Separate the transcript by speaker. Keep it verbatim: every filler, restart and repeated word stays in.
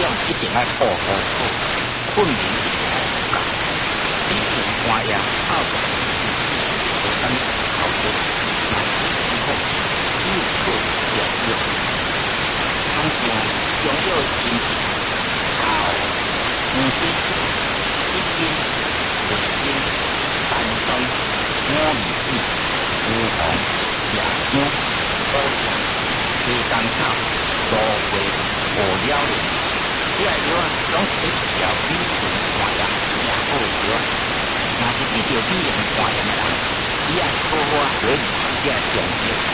Speaker 1: 一定爱保护好，困眠一定爱有觉。以前花样靠着我等好多买之后，入错表热，通常拥有心情好，唔是一心一心单身，我唔知有红也我好像地干草路过无了了，只系我总是一条美纯花样也好少。若是遇到美容花样的人，伊也好好回忆，伊也重视。